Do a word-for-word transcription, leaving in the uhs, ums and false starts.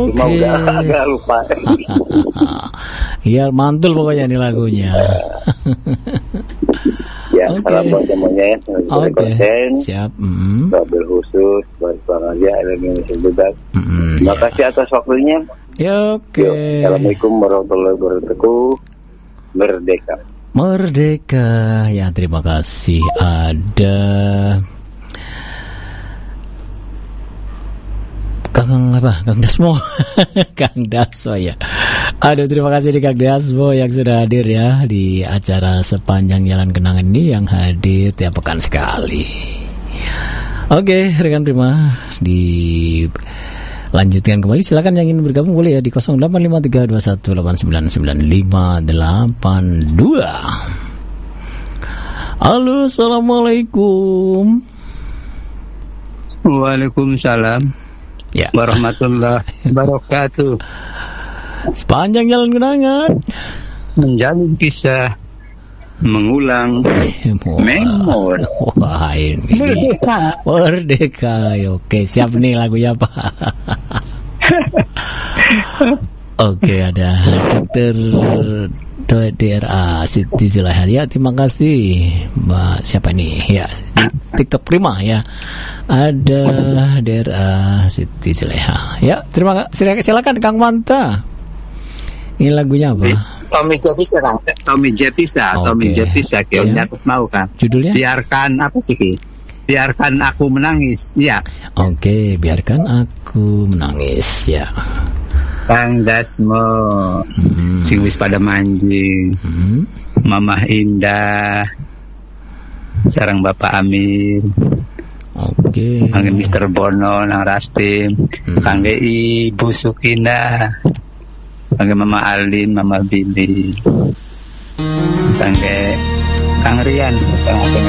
Cuma udah agak lupa. Iya, mantul pokoknya nih lagunya. Ya, okay. Salam buat semuanya ya. Oke, okay. Siap. Mm. Wabil khusus buat Bang Aja, Indonesia Bebas. Mm, Terima ya. kasih atas waktunya. Ya, oke. Okay. Assalamualaikum warahmatullahi wabarakatuh. Merdeka. Merdeka. Ya, terima kasih. Ada Kang apa? Kang Dasmo. Kang Dasmo ya. Aduh, terima kasih di Kang Dasmo yang sudah hadir ya di acara Sepanjang Jalan Kenangan ini, yang hadir tiap pekan sekali. Oke, rekan Prima, dilanjutkan kembali. Silakan yang ingin bergabung boleh ya di nol delapan lima tiga dua satu delapan sembilan sembilan lima delapan dua. Halo, assalamualaikum. Waalaikumsalam. Ya. Warahmatullahi wabarakatuh. Sepanjang jalan kenangan, menjalin kisah, mengulang memori. Wah, ini Merdeka. Merdeka. Oke, siap nih lagunya apa? Oke, ada Dokter D R A Siti Zulaiha. Ya, terima kasih Mbak. Siapa nih? Ya, TikTok Prima ya. Ada D R A Siti Zulaiha. Ya, terima kasih. Silakan Kang Manta. Ini lagunya apa? Tommy Jepisa kan? Tommy Jepisa, okay. Tommy Jepisa kayaknya aku mau kan. Judulnya? Biarkan apa sih Ki? Biarkan aku menangis. Ya. Oke, okay, biarkan aku menangis ya. Kang Dasmo, hmm. sing wis pada manjing, hmm. Mamah Indah, sarang Bapak Amir, oke, okay. Kangge Mister Bono, nang Rastim, hmm. Kangge Ibu Sukina, Kangge Mama Alin, Mama Bibi, Kangge Kang Rian, Kang